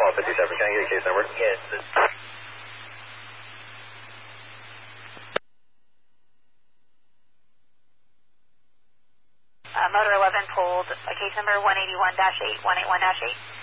call 57. Can I get a case number? Yes. Motor 11 pulled case number 181-8, 181-8.